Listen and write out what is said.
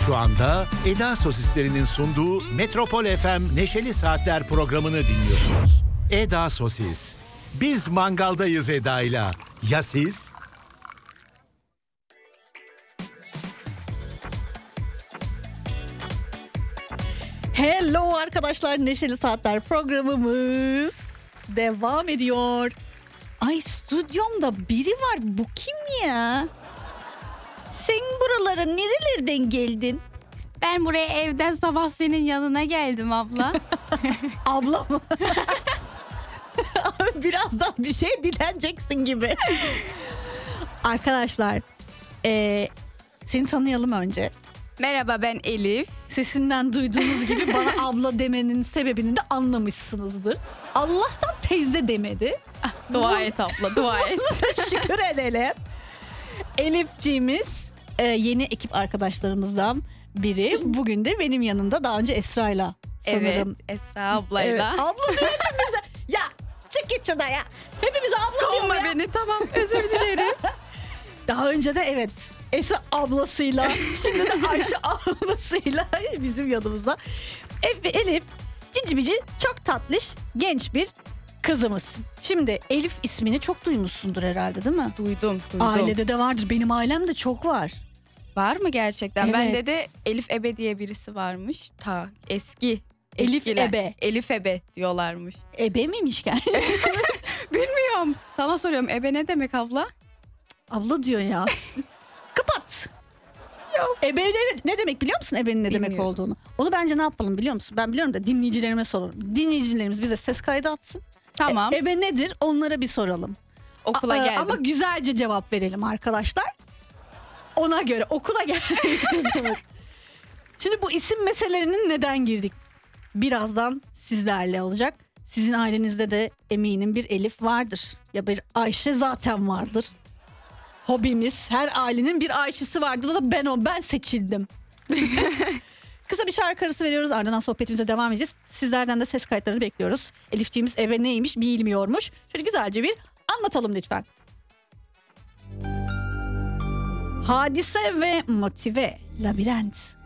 Şu anda Eda Sosislerinin sunduğu Metropol FM Neşeli Saatler programını dinliyorsunuz. Eda Sosis. Biz mangaldayız Eda'yla. Ya siz? Hello arkadaşlar, Neşeli Saatler programımız devam ediyor. Ay, stüdyomda biri var, bu kim ya? Sen buralara nerelerden geldin? Ben buraya evden sabah senin yanına geldim abla. Abla mı? Birazdan bir şey dileneceksin gibi. Arkadaşlar, seni tanıyalım önce. Merhaba, ben Elif. Sesinden duyduğunuz gibi bana abla demenin sebebini de anlamışsınızdır. Allah'tan teyze demedi. Dua et abla, dua et. Şükür edelim. Elifciğimiz yeni ekip arkadaşlarımızdan biri. Bugün de benim yanımda, daha önce Esra'yla sanırım. Evet, Esra ablayla. Evet, abla diyor hepimize. Ya çık git şuradan ya. Hepimize abla diyor Kovma ya. beni, tamam, özür dilerim. Daha önce de evet, Esra ablasıyla, şimdi de Ayşe ablasıyla bizim yanımızda. Elif cici bici, çok tatlış, genç bir kızımız. Şimdi Elif ismini çok duymuşsundur herhalde, değil mi? Duydum. Ailede de vardır. Benim ailemde çok var. Var mı gerçekten? Evet. Bende de Elif Ebe diye birisi varmış. Ta eski. Elif eskiler. Ebe. Elif Ebe diyorlarmış. Ebe miymiş yani? Bilmiyorum. Sana soruyorum, Ebe ne demek abla? Abla diyor ya. Kapat. Yok. Ebe ne demek biliyor musun, ebenin ne demek Bilmiyorum. olduğunu? Onu bence ne yapalım biliyor musun? Ben biliyorum da dinleyicilerime soralım. Dinleyicilerimiz bize ses kaydı atsın. Tamam. Ebe nedir, onlara bir soralım. Okula geldim. Ama güzelce cevap verelim arkadaşlar. Ona göre okula geleceğiz. Şimdi bu isim meselelerinin neden girdik? Birazdan sizlerle olacak. Sizin ailenizde de eminim bir Elif vardır. Ya bir Ayşe zaten vardır. Hobimiz, her ailenin bir Ayşe'si vardır. O da ben seçildim. Kısa bir şarkı arası veriyoruz, ardından sohbetimize devam edeceğiz. Sizlerden de ses kayıtlarını bekliyoruz. Elifciğimiz eve neymiş bilmiyormuş. Şöyle güzelce bir anlatalım lütfen. Hadise ve Motive, Labirent.